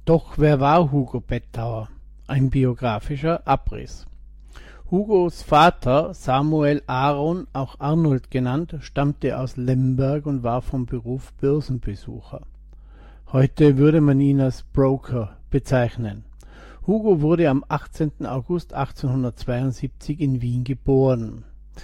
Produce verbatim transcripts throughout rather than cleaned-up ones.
Doch wer war Hugo Bettauer? Ein biografischer Abriss. Hugos Vater, Samuel Aaron, auch Arnold genannt, stammte aus Lemberg und war vom Beruf Börsenbesucher. Heute würde man ihn als Broker bezeichnen. Hugo wurde am achtzehnten August achtzehnhundertzweiundsiebzig in Wien geboren.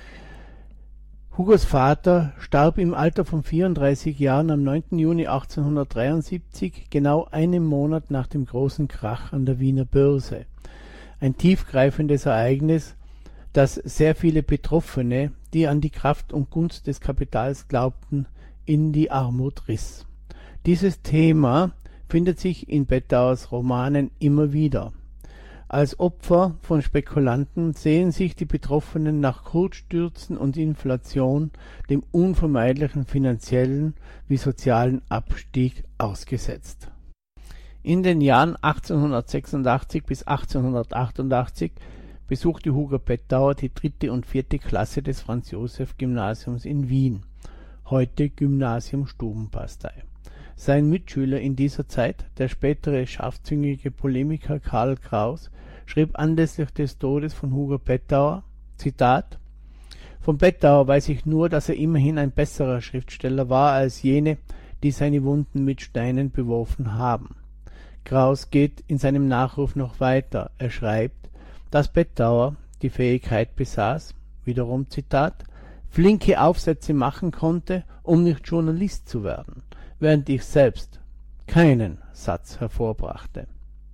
Hugos Vater starb im Alter von vierunddreißig Jahren am neunten Juni achtzehnhundertdreiundsiebzig, genau einen Monat nach dem großen Krach an der Wiener Börse. Ein tiefgreifendes Ereignis, das sehr viele Betroffene, die an die Kraft und Gunst des Kapitals glaubten, in die Armut riss. Dieses Thema findet sich in Bettauers Romanen immer wieder. Als Opfer von Spekulanten sehen sich die Betroffenen nach Kursstürzen und Inflation dem unvermeidlichen finanziellen wie sozialen Abstieg ausgesetzt. In den Jahren achtzehnhundertsechsundachtzig bis achtzehnhundertachtundachtzig besuchte Hugo Bettauer die dritte und vierte Klasse des Franz-Joseph-Gymnasiums in Wien, heute Gymnasium Stubenbastei. Sein Mitschüler in dieser Zeit, der spätere scharfzüngige Polemiker Karl Kraus, schrieb anlässlich des Todes von Hugo Bettauer, Zitat: Von Bettauer weiß ich nur, dass er immerhin ein besserer Schriftsteller war als jene, die seine Wunden mit Steinen beworfen haben. Kraus geht in seinem Nachruf noch weiter. Er schreibt, dass Bettauer die Fähigkeit besaß, wiederum Zitat, flinke Aufsätze machen konnte, um nicht Journalist zu werden, während ich selbst keinen Satz hervorbrachte.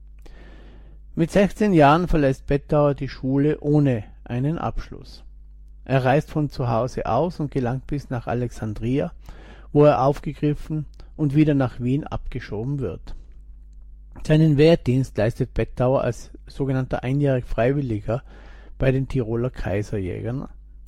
Mit sechzehn Jahren verlässt Bettauer die Schule ohne einen Abschluss. Er reist von zu Hause aus und gelangt bis nach Alexandria, wo er aufgegriffen und wieder nach Wien abgeschoben wird. Seinen Wehrdienst leistet Bettauer als sogenannter einjährig Freiwilliger bei den Tiroler Kaiserjägern.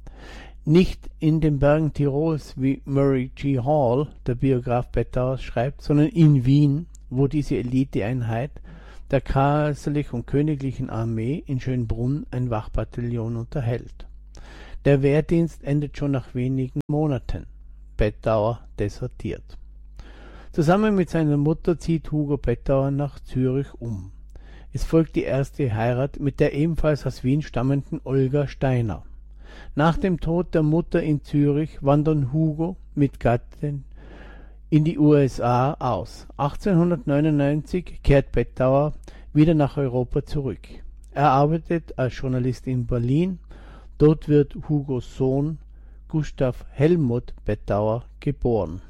Nicht in den Bergen Tirols, wie Murray G. Hall, der Biograf Bettauers, schreibt, sondern in Wien, wo diese Eliteeinheit der kaiserlich und königlichen Armee in Schönbrunn ein Wachbataillon unterhält. Der Wehrdienst endet schon nach wenigen Monaten. Bettauer desertiert. Zusammen mit seiner Mutter zieht Hugo Bettauer nach Zürich um. Es folgt die erste Heirat mit der ebenfalls aus Wien stammenden Olga Steiner. Nach dem Tod der Mutter in Zürich wandern Hugo mit Gattin in die U S A aus. achtzehnhundertneunundneunzig kehrt Bettauer wieder nach Europa zurück. Er arbeitet als Journalist in Berlin. Dort wird Hugos Sohn Gustav Helmut Bettauer geboren.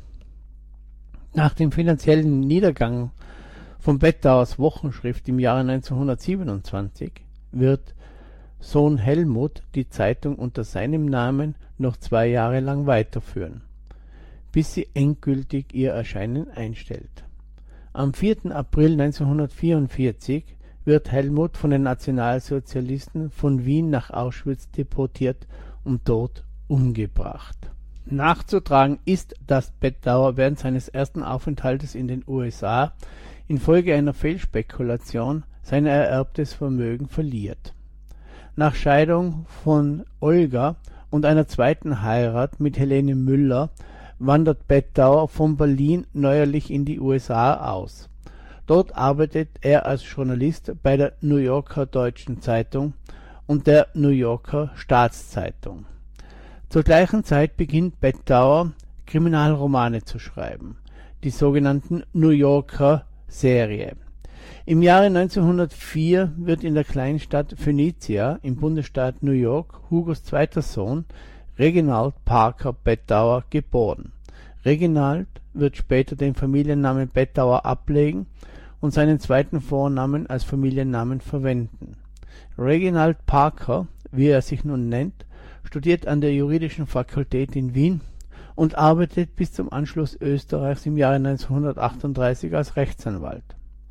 Nach dem finanziellen Niedergang von Bettauers Wochenschrift im Jahre neunzehnhundertsiebenundzwanzig wird Sohn Helmut die Zeitung unter seinem Namen noch zwei Jahre lang weiterführen, bis sie endgültig ihr Erscheinen einstellt. Am vierten April neunzehnhundertvierundvierzig wird Helmut von den Nationalsozialisten von Wien nach Auschwitz deportiert und dort umgebracht. Nachzutragen ist, dass Bettauer während seines ersten Aufenthaltes in den U S A infolge einer Fehlspekulation sein ererbtes Vermögen verliert. Nach Scheidung von Olga und einer zweiten Heirat mit Helene Müller wandert Bettauer von Berlin neuerlich in die U S A aus. Dort arbeitet er als Journalist bei der New Yorker Deutschen Zeitung und der New Yorker Staatszeitung. Zur gleichen Zeit beginnt Bettauer, Kriminalromane zu schreiben, die sogenannten New Yorker Serie. Im Jahre neunzehnhundertvier wird in der Kleinstadt Phönicia im Bundesstaat New York Hugos zweiter Sohn Reginald Parker Bettauer geboren. Reginald wird später den Familiennamen Bettauer ablegen und seinen zweiten Vornamen als Familiennamen verwenden. Reginald Parker, wie er sich nun nennt, studiert an der Juridischen Fakultät in Wien und arbeitet bis zum Anschluss Österreichs im Jahre neunzehnhundertachtunddreißig als Rechtsanwalt.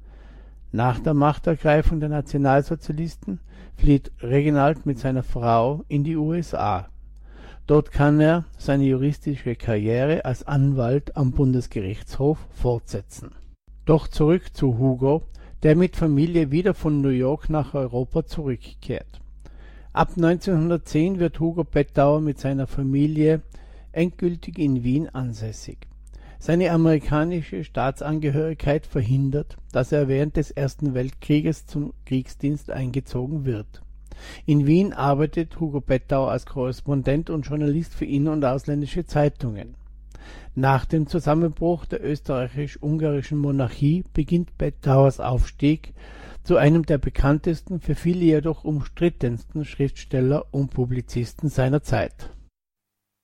Nach der Machtergreifung der Nationalsozialisten flieht Reginald mit seiner Frau in die U S A. Dort kann er seine juristische Karriere als Anwalt am Bundesgerichtshof fortsetzen. Doch zurück zu Hugo, der mit Familie wieder von New York nach Europa zurückkehrt. Ab neunzehnhundertzehn wird Hugo Bettauer mit seiner Familie endgültig in Wien ansässig. Seine amerikanische Staatsangehörigkeit verhindert, dass er während des Ersten Weltkrieges zum Kriegsdienst eingezogen wird. In Wien arbeitet Hugo Pettauer als Korrespondent und Journalist für in- und ausländische Zeitungen. Nach dem Zusammenbruch der österreichisch-ungarischen Monarchie beginnt Pettauers Aufstieg zu einem der bekanntesten, für viele jedoch umstrittensten Schriftsteller und Publizisten seiner Zeit.